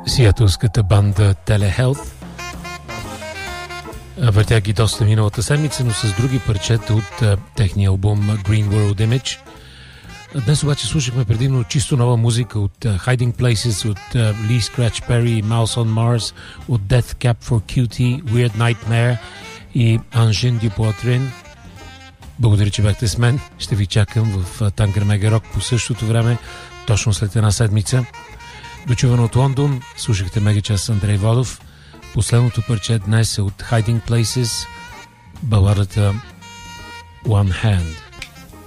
сиатълската банда Telehealth. Въртях ги доста миналата седмица, но с други парчета от техния албум Green World Image. Днес обаче слушахме предимно чисто нова музика от Hiding Places, от Lee Scratch Perry, Mouse on Mars, от Death Cab for Cutie, Weird Nightmare и Angine du Poitrain. Благодаря, че бяхте с мен. Ще ви чакам в Танкер Мега Рок по същото време, точно след една седмица. Дочувано от Лондон, слушахте Мегачас с Андрей Водов. Последното парче днес е от Hiding Places, баладата One Hand.